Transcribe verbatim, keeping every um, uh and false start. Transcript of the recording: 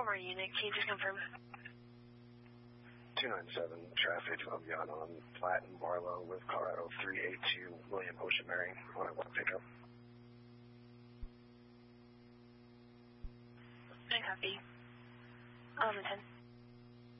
Palmer unit, can you just confirm? two ninety-seven, traffic of Yon on Platt and Barlow with Colorado three eight two, William Ocean Mary, on a one pickup. I copy. eleven ten.